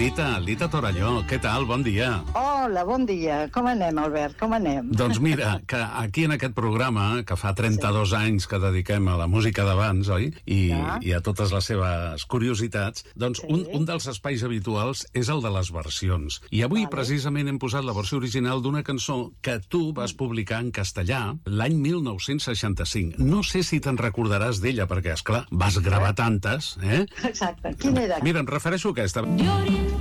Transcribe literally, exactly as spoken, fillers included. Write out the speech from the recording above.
Lita, Lita Torelló, què tal? Bon dia. Hola, bon dia. Com anem, Albert? Com anem? Doncs mira, que aquí en aquest programa, que fa trenta-dos sí. anys que dediquem a la música d'abans, oi? I, ja. I a totes les seves curiositats, doncs sí. un, un dels espais habituals és el de les versions. I avui vale. precisament hem posat la versió original d'una cançó que tu vas publicar en castellà l'any mil nou-cents seixanta-cinc. No sé si te'n recordaràs d'ella, perquè, esclar, vas gravar tantes, eh? Exacte. Quina era? Mira, em refereixo a aquesta. Llorin